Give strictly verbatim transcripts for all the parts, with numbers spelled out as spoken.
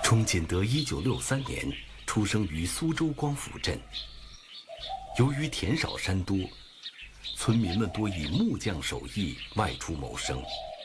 钟锦德一九六三年出生于苏州光府镇。由于田少山多，村民们多以木匠手艺外出谋生。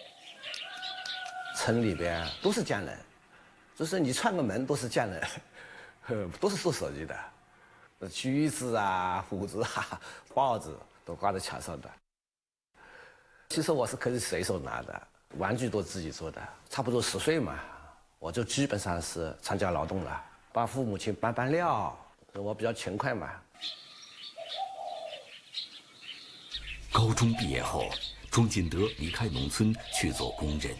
村里边都是匠人，就是你串个门都是匠人，都是做手艺的，锯子啊、斧子啊、刨子都挂在墙上的。其实我是可以随手拿的，玩具都自己做的。差不多十岁嘛，我就基本上是参加劳动了，帮父母亲搬搬料。我比较勤快嘛。 高中毕业后，钟锦德离开农村去做工人。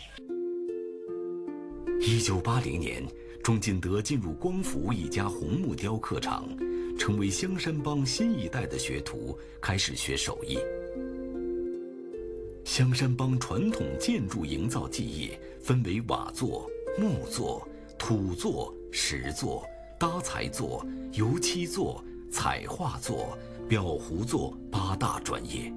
一九八零年，钟锦德进入光府一家红木雕刻厂，成为香山帮新一代的学徒，开始学手艺。香山帮传统建筑营造技艺分为瓦作、木作、土作、石作、搭材作、油漆作、彩画作、裱糊作八大专业。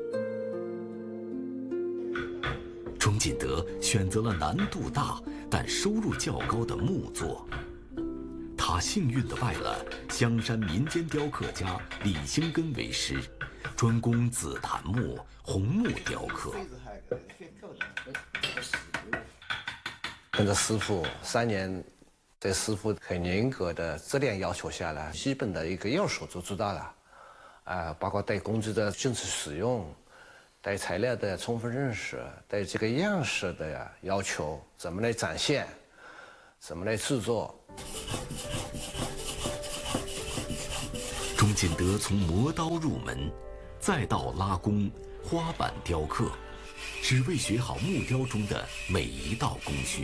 钟锦德选择了难度大但收入较高的木作，他幸运地拜了香山民间雕刻家李兴根为师，专攻紫檀木、红木雕刻。 跟着师傅三年，对师傅很严格的质量要求下来，基本的一个要素就知道了，啊、呃，包括对工具的正确使用。对材料的充分认识，对这个样式的要求，怎么来展现，怎么来制作。 钟锦德从磨刀入门，再到拉弓、花板雕刻，只为学好木雕中的每一道工序。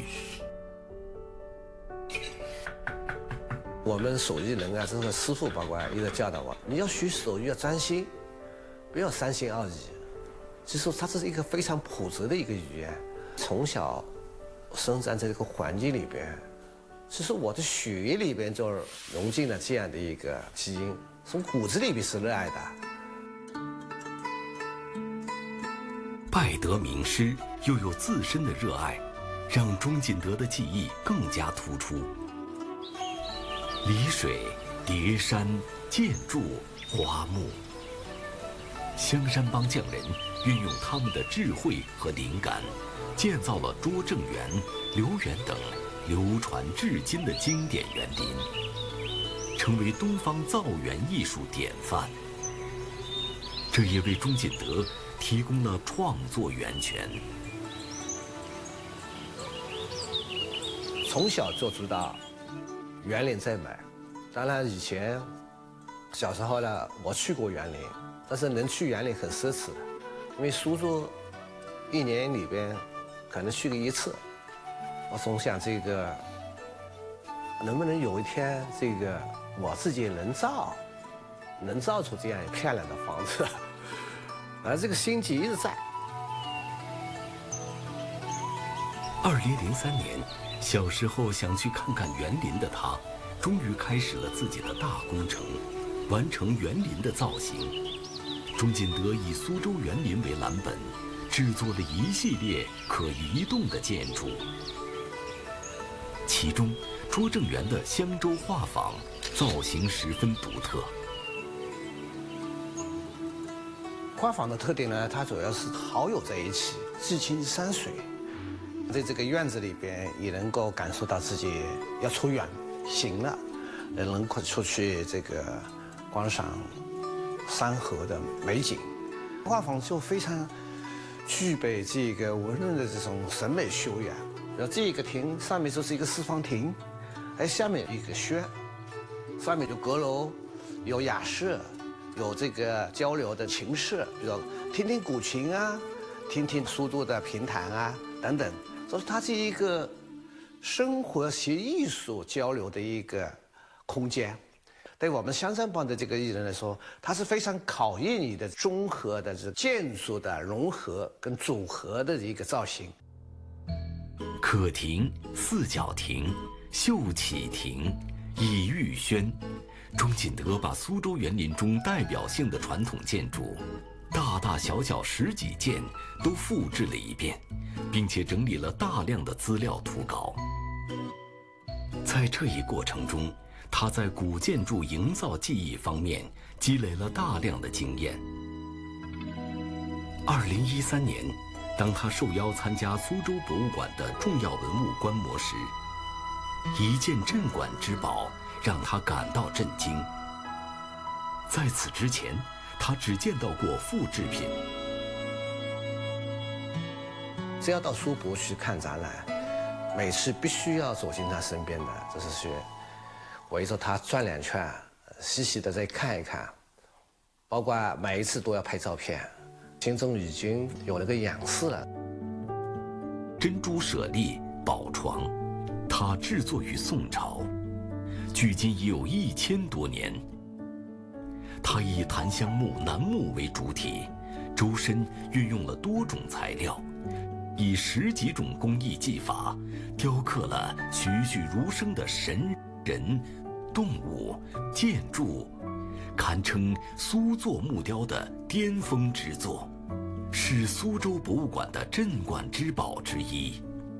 我们手艺人啊，这个师傅包括一直教导我，你要学手艺要专心，不要三心二意。其实它是一个非常朴实的一个语言，从小生长在这个环境里边，其实我的血液里边就融进了这样的一个基因，从骨子里边是热爱的。 拜得名师，又有自身的热爱，让钟锦德的技艺更加突出。离水、叠山、建筑、花木，香山帮匠人运用他们的智慧和灵感，建造了拙政园、留园等流传至今的经典园林，成为东方造园艺术典范。这也为钟锦德提供了创作源泉。 从小就知道园林在美，当然以前小时候呢，我去过园林，但是能去园林很奢侈的。因为苏州一年里边可能去个一次，我总想这个能不能有一天这个我自己能造，能造出这样漂亮的房子，而这个心计一直在。 二零零三年，小时候想去看看园林的他，终于开始了自己的大工程，完成园林的造型。钟锦德以苏州园林为蓝本，制作了一系列可移动的建筑。其中，拙政园的香洲画舫造型十分独特。 画舫的特点呢，它主要是好友在一起，寄情山水，在这个院子里边也能够感受到自己要出远行了，能够出去这个观赏山河的美景。画舫就非常具备这个文人的这种审美修养。然后这个亭上面就是一个四方亭，哎，下面一个轩，上面有阁楼，有雅室，有这个交流的琴室，比如听听古琴啊，听听苏州的评弹啊等等。所以它是一个生活和艺术交流的一个空间。对我们香山帮的这个艺人来说，它是非常考验你的综合的这建筑的融合跟组合的一个造型。 可亭、四角亭、绣起亭、倚玉轩，钟锦德把苏州园林中代表性的传统建筑，大大小小十几件都复制了一遍，并且整理了大量的资料图稿。 在这一过程中，他在古建筑营造技艺方面积累了大量的经验。二零一三年，当他受邀参加苏州博物馆的重要文物观摩时，一件镇馆之宝让他感到震惊。在此之前，他只见到过复制品。 只要到苏博去看展览，每次必须要走进他身边的，就是去围着他转两圈，细细的再看一看，包括每一次都要拍照片，心中已经有了个样式了。 珍珠舍利宝床，它制作于宋朝，距今已有一千多年。它以檀香木、楠木为主体，周身运用了多种材料，以十几种工艺技法，雕刻了栩栩如生的神人、动物、建筑，堪称苏作木雕的巅峰之作，是苏州博物馆的镇馆之宝之一。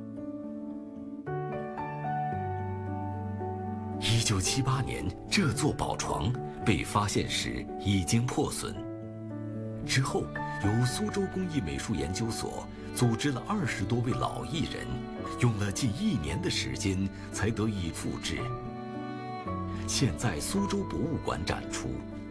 一九七八年，这座宝床被发现时已经破损。之后，由苏州工艺美术研究所组织了二十多位老艺人，用了近一年的时间才得以复制。现在苏州博物馆展出。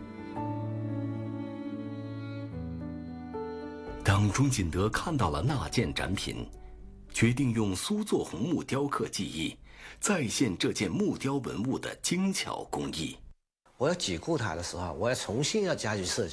当钟锦德看到了那件展品，决定用苏作红木雕刻技艺再现这件木雕文物的精巧工艺。 我要解构它的时候，我要重新要加以设计。